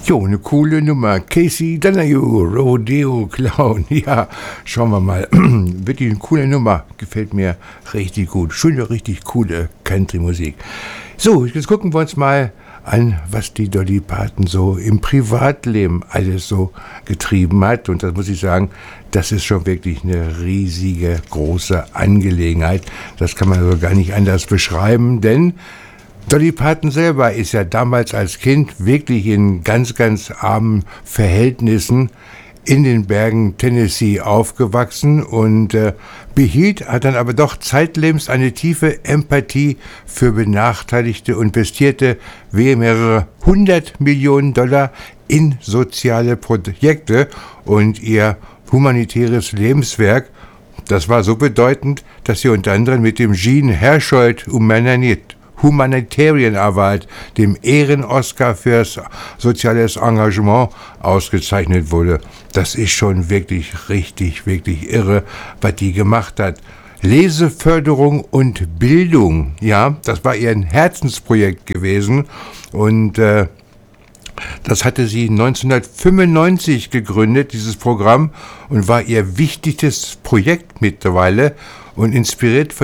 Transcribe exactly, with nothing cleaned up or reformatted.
Jo, eine coole Nummer. Casey Donahue, Rodeo Clown. Ja, schauen wir mal. Wirklich eine coole Nummer. Gefällt mir richtig gut. Schöne, richtig coole Country-Musik. So, jetzt gucken wir uns mal an, was die Dolly Parton so im Privatleben alles so getrieben hat. Und das muss ich sagen, das ist schon wirklich eine riesige, große Angelegenheit. Das kann man so gar nicht anders beschreiben, denn Dolly Parton selber ist ja damals als Kind wirklich in ganz, ganz armen Verhältnissen in den Bergen Tennessee aufgewachsen und äh, behielt, hat dann aber doch zeitlebens eine tiefe Empathie für Benachteiligte und investierte mehrere hundert Millionen Dollar in soziale Projekte und ihr humanitäres Lebenswerk. Das war so bedeutend, dass sie unter anderem mit dem Jean Hersholt Humanit Humanitarian Award, dem Ehren-Oscar fürs soziales Engagement, ausgezeichnet wurde. Das ist schon wirklich richtig, wirklich irre, was die gemacht hat. Leseförderung und Bildung, ja, das war ihr Herzensprojekt gewesen und äh, das hatte sie neunzehnhundertfünfundneunzig gegründet, dieses Programm, und war ihr wichtigstes Projekt mittlerweile und inspiriert von